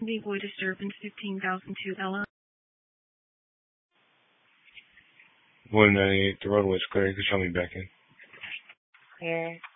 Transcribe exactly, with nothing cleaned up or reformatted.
The void disturbance fifteen thousand two Ella. one ninety-eight, the roadway's clear. You can show me back in. Yeah.